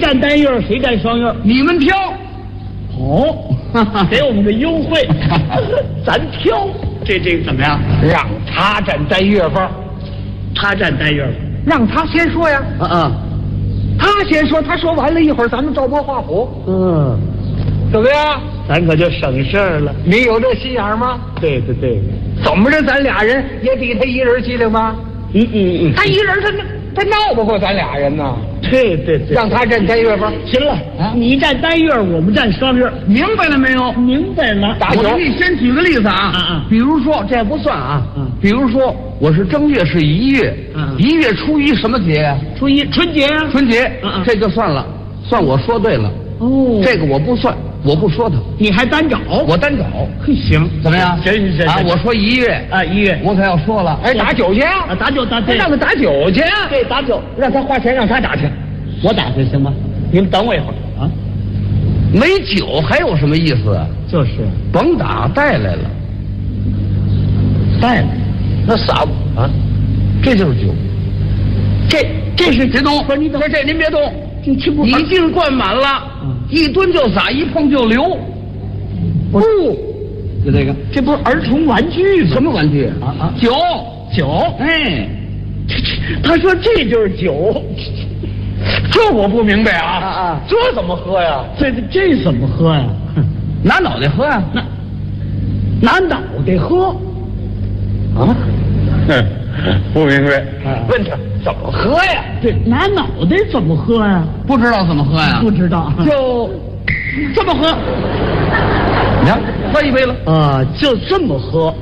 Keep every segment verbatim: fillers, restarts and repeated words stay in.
占单月谁占双月？ 你们挑。 哦，给我们个优惠，咱挑。这这个怎么样？ 让他占单月份， 他占单月份， 让他先说呀。 啊啊， 他先说，他说完了，一会儿咱们照播画谱。 嗯， 怎么样？ 咱可就省事儿了。 你有这心眼吗？ 对对对， 怎么着，咱俩人也比他一人机灵吗？ 嗯嗯嗯， 他一人他他闹不过咱俩人呢。 对对对， 让他占单月份。 行了，啊、你占单月，我们占双月， 明白了没有？ 明白了。 打我给你先举个例子啊， 啊啊比如说这不算啊， 嗯、 比如说我是正月是一月， 嗯、 一月初一什么节？ 初一春节啊， 春节， 嗯嗯、 这就算了，算我说对了。 哦， 这个我不算，我不说他， 你还单找， 我单找。 嘿，行， 怎么样？ 行行行啊，我说一月啊，一月， 我可要说了。哎，打酒去啊！ 啊，打酒打对， 让他打酒去。 对，打酒， 让他花钱，让他打去。 我打去行吗？你们等我一会儿啊。 没酒还有什么意思啊？ 就是， 甭打，带来了， 带来， 那傻啊，这就是酒。这这是别动， 不是你等， 这这您别动， 这这不一劲灌满了， 嗯、 一蹲就洒，一碰就流。 不， 就这个， 这不是儿童玩具吗？ 什么玩具啊啊？ 酒酒， 哎， 这这，他说这就是酒。 这我不明白啊！ 啊啊， 这怎么喝呀？ 这这怎么喝呀？ 拿脑袋喝呀？ 拿拿脑袋喝？ 啊？不明白。 啊、 问他怎么喝呀？ 对，拿脑袋怎么喝呀？ 不知道怎么喝呀？ 不知道， 就这么喝。你看，喝一杯了。 啊，就这么喝。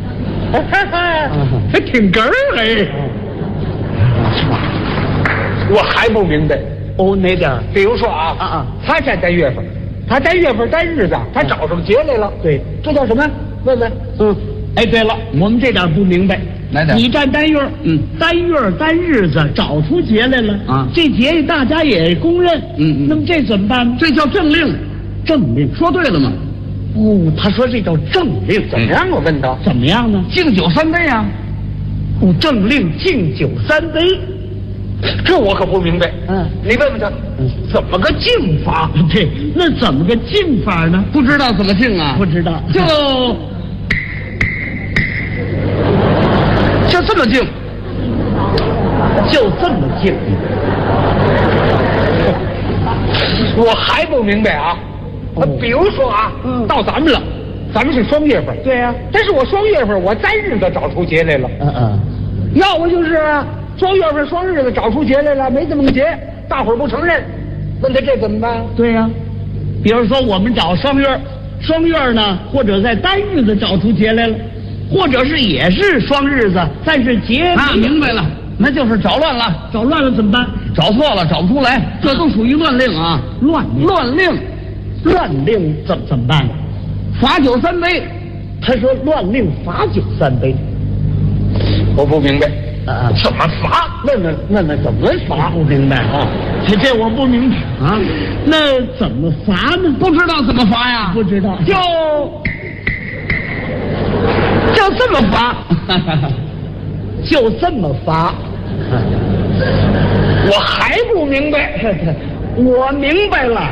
还挺哏儿哎。我还不明白哦，哪点？ 比如说啊啊啊， 他占单月份，他单月份单日子，他找上节来了。 对， 这叫什么？问问。 嗯，哎，对了，我们这点不明白。 哪点？ 你占单月， 嗯， 单月单日子找出节来了啊， 这节大家也公认。 嗯嗯。 那么这怎么办？ 这叫政令。 政令说对了吗？ 哦，他说这叫政令， 怎么样？我问他。 怎么样呢？ 敬酒三杯啊。 哦，政令敬酒三杯。 这我可不明白。 嗯， 你问问他， 嗯， 怎么个敬法？ 对，那怎么个敬法呢？ 不知道怎么敬啊？ 不知道， 就就这么敬， 就这么敬。 我还不明白啊。 哦， 比如说啊， 嗯， 到咱们了，咱们是双月份。 对呀，啊， 但是我双月份我单日子找出节来了。 嗯嗯， 要不就是双月份双日子找出节来了，没这么个节，大伙儿不承认，问他这怎么办？ 对呀，啊，比如说我们找双月，双月呢，或者在单日子找出节来了，或者是也是双日子，但是节啊，明白了，那就是找乱了， 找乱了怎么办？ 找错了，找不出来，这都属于乱令啊！ 乱令乱令， 乱令怎怎么办？ 罚酒三杯。 他说乱令罚酒三杯， 我不明白。 啊， 怎么罚？问问问问怎么罚？ 不明白啊，这这我不明白啊。 那怎么罚呢？ 不知道怎么罚呀？ 不知道， 就就这么罚， 就这么罚。 我还不明白。 我明白了。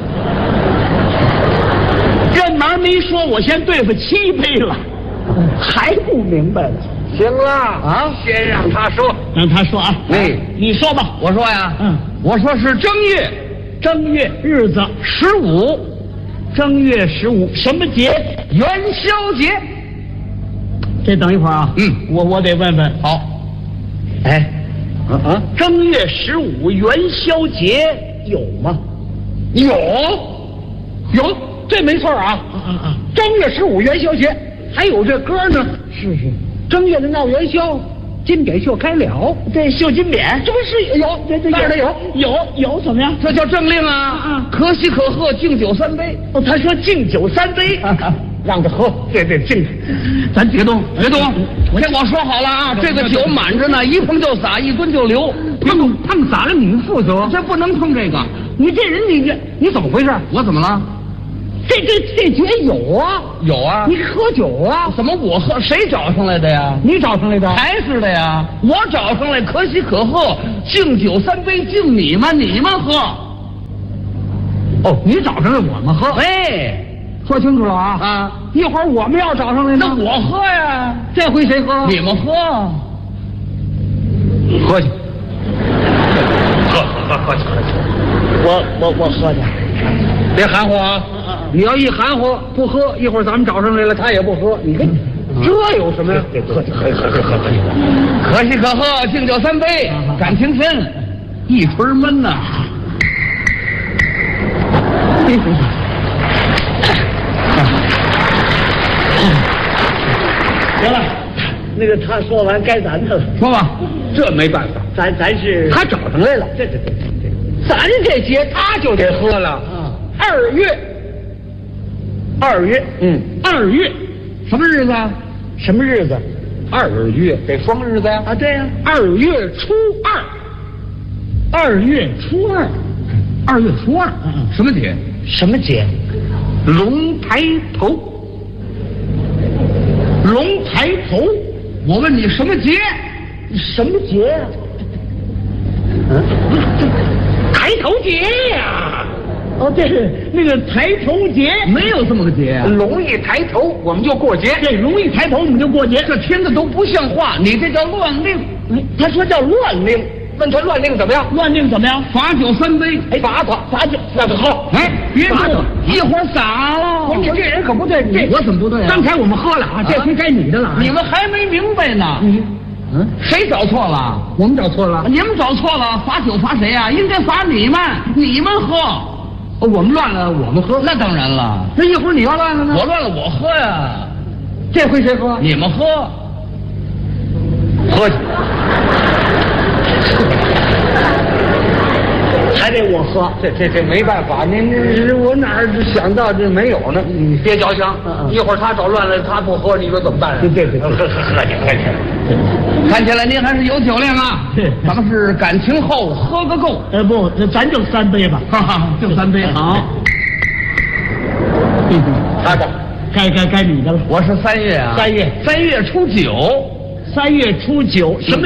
这门没说，我先对付七杯了，还不明白了。 行了啊，先让他说， 让他说啊。 哎， 你说吧。 我说呀， 嗯， 我说是正月， 正月日子十五， 正月十五什么节？ 元宵节。 这等一会儿啊， 嗯， 我我得问问。 好， 哎， 嗯嗯， 正月十五元宵节有吗？ 有，有，这没错啊。 啊啊啊！ 正月十五元宵节，还有这歌呢。 是是。 正月的闹元宵，金匾绣开了。 这绣金匾， 这不是有？ 这这哪儿的有？ 有有怎么样？ 这叫政令啊！ 啊可喜可贺，敬酒三杯。 哦，他说敬酒三杯， 啊啊，让他喝。对对，敬。咱别动，别动。这我说好了啊，这个酒满着呢，一碰就洒，一蹲就流。碰碰洒了，你们负责。这不能碰这个。 你这人，你这你怎么回事？我怎么了？ 这这这节有啊， 有啊。 你喝酒啊？ 怎么我喝？谁找上来的呀？ 你找上来的？ 还是的呀。我找上来，可喜可贺，敬酒三杯，敬你们，你们喝。 哦，你找上来我们喝。 哎， 说清楚了啊！ 啊， 一会儿我们要找上来呢， 那我喝呀。 这回谁喝？ 你们喝， 喝去。 喝喝喝去喝去。我我我喝去。 别含糊啊！你要一含糊不喝，一会儿咱们找上来了，他也不喝。你看，这有什么呀？ 喝去喝喝喝喝喝。可喜可贺，敬酒三杯，感情深，一锤闷呐。行了，那个他说完该咱的了。 说吧，这没办法， 咱咱是他找上来了。 对对对对对， 咱这节他就得喝了。 啊， 二月， 二月， 嗯，二月，什么日子啊？ 什么日子？ 二月得双日子呀。 啊，对呀、啊， 二月初二， 二月初二， 二月初二， 嗯什么节？ 什么节？ 龙抬头。 龙抬头。 我问你什么节？ 什么节呀、啊？嗯， 抬头节呀！ 哦，对，那个抬头节。 没有这么个节啊！龙一抬头，我们就过节。 对，龙一抬头，我们就过节。 这听着都不像话，你这叫乱令。 哎，他说叫乱令， 问他乱令怎么样？ 乱令怎么样？ 罚酒三杯。 哎，罚他，罚酒，那个好。 哎，别罚动，一会儿洒了。你这人可不对，这我怎么不对啊？刚才我们喝了啊，这回该你的了。 你们还没明白呢。 嗯嗯，谁找错了？我们找错了。 你们找错了，罚酒罚谁啊？应该罚你们，你们喝。 我们乱了，我们喝。 那当然了。 那一会儿你要乱了呢？ 我乱了，我喝呀。 这回谁喝？ 你们喝。 喝去。 还得我喝。 这这这没办法，您这我哪儿想到这没有呢？你别交枪，一会儿他找乱了，他不喝，你说怎么办？ 对对对， 喝喝喝去喝去。 看起来您还是有酒量啊。咱们是感情厚，喝个够。呃不，咱就三杯吧。 哈哈，就三杯。 好。 他的， 该该该你的了。 我是三月啊。 三月， 三月初九。 三月初九，什么